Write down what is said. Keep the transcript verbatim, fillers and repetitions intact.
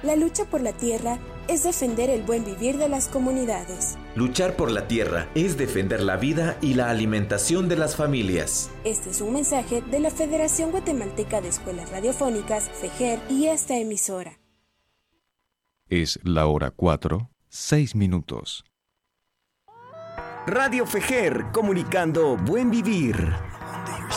La lucha por la tierra es defender el buen vivir de las comunidades. Luchar por la tierra es defender la vida y la alimentación de las familias. Este es un mensaje de la Federación Guatemalteca de Escuelas Radiofónicas, FEGER, y esta emisora. Es la hora cuatro, seis minutos. Radio FEGER, comunicando buen vivir.